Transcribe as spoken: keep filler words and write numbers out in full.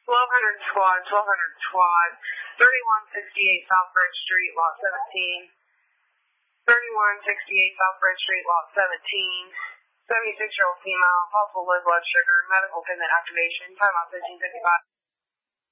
twelve hundred squad, twelve hundred squad, thirty-one sixty-eight South Bridge Street, lot seventeen. thirty-one sixty-eight South Bridge Street, lot seventeen. seventy-six-year-old female, possible low blood sugar, medical pendant activation, timeout fifteen fifty-five.